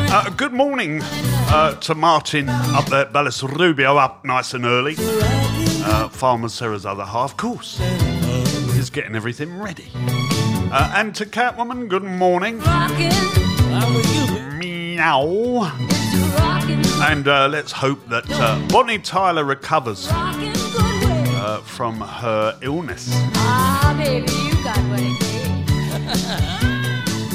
Good morning to Martin up there at Bellis Rubio, up nice and early. Farmer Sarah's other half, of course, is getting everything ready. And to Catwoman, good morning. Meow. And let's hope that Bonnie Tyler recovers from her illness. Baby, you got what it takes.